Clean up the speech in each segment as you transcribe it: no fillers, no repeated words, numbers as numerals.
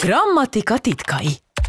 Grammatika titkai.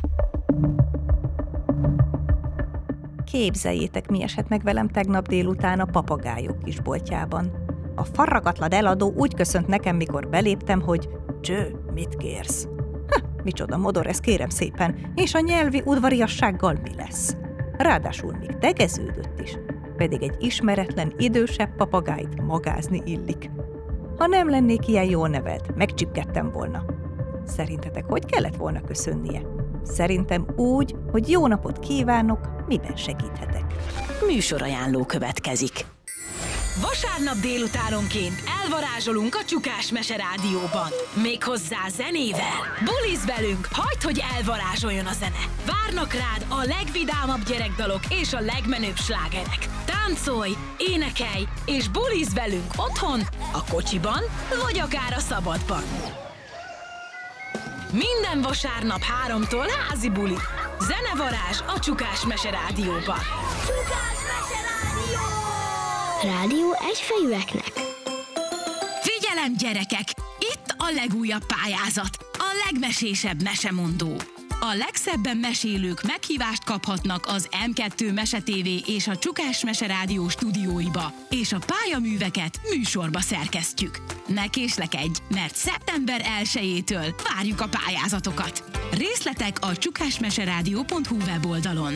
Képzeljétek, mi esett meg velem tegnap délután a papagájok kisboltjában. A farragatlan eladó úgy köszönt nekem, mikor beléptem, hogy Cső, mit kérsz? Micsoda modor ez, kérem szépen, és a nyelvi udvariassággal mi lesz? Ráadásul még tegeződött is, pedig egy ismeretlen, idősebb papagájt magázni illik. Ha nem lennék ilyen jól nevelt, megcsipkedtem volna. Szerintetek hogy kellett volna köszönnie? Szerintem úgy, hogy jó napot kívánok, miben segíthetek. Műsorajánló következik. Vasárnap délutánonként elvarázsolunk a Csukás Mese Rádióban. Méghozzá zenével. Buliz velünk, hagyd, hogy elvarázsoljon a zene. Várnak rád a legvidámabb gyerekdalok és a legmenőbb slágerek. Táncolj, énekelj és buliz velünk otthon, a kocsiban vagy akár a szabadban. Minden vasárnap 3-tól házi buli. Zenevarázs a Csukás Mese Rádióban. Csukás Mese Rádió! Rádió egyfejűeknek. Figyelem, gyerekek! Itt a legújabb pályázat, a legmesésebb mesemondó. A legszebben mesélők meghívást kaphatnak az M2 Mese TV és a Csukás Mese Rádió stúdióiba, és a pályaműveket műsorba szerkesztjük. Ne késlekedj, mert szeptember 1-től várjuk a pályázatokat. Részletek a csukásmeseradio.hu weboldalon.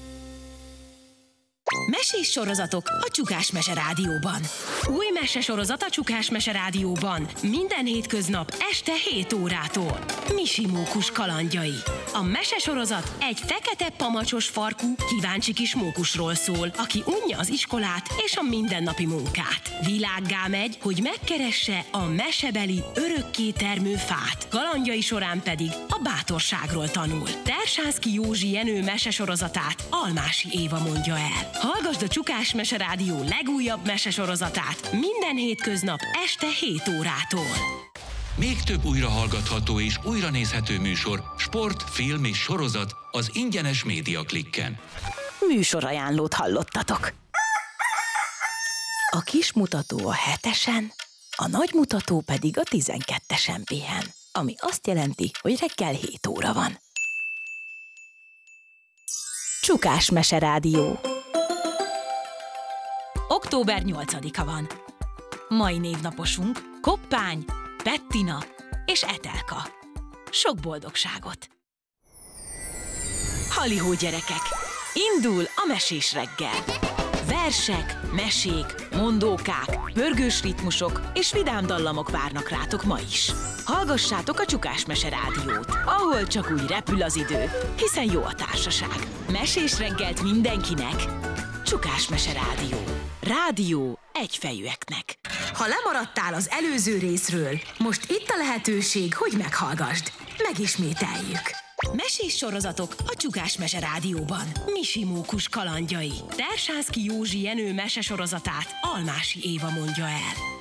Mesés sorozatok a Csukás Mese Rádióban. Új mesesorozat a Csukás Mese Rádióban. Minden hétköznap este 7 órától. Misi mókus kalandjai. A mesesorozat egy fekete pamacsos farkú, kíváncsi kis mókusról szól, aki unja az iskolát és a mindennapi munkát. Világgá megy, hogy megkeresse a mesebeli örökké termő fát. Kalandjai során pedig a bátorságról tanul. Tersánszky Józsi Jenő mesesorozatát Almási Éva mondja el. Hallgasd a Csukás Mese Rádió legújabb mesesorozatát minden hétköznap este 7 órától. Még több újrahallgatható és újranézhető műsor, sport, film és sorozat az ingyenes Média Klikken. Műsorajánlót hallottatok. A kis mutató a 7-esen, a nagy mutató pedig a 12-esen pihen, ami azt jelenti, hogy reggel 7 óra van. Csukás Mese Rádió. Október 8-a van. Mai névnaposunk Koppány, Bettina és Etelka. Sok boldogságot! Halihó, gyerekek! Indul a mesés reggel! Versek, mesék, mondókák, pörgős ritmusok és vidám dallamok várnak rátok ma is. Hallgassátok a Csukás Mese Rádiót, ahol csak úgy repül az idő, hiszen jó a társaság. Mesés reggelt mindenkinek! Csukás Mese Rádió. Rádió egyfejűeknek. Ha lemaradtál az előző részről, most itt a lehetőség, hogy meghallgasd. Megismételjük. Mesés sorozatok a Csukás Mese Rádióban. Misi mókus kalandjai. Tersánszky Józsi Jenő mesesorozatát Almási Éva mondja el.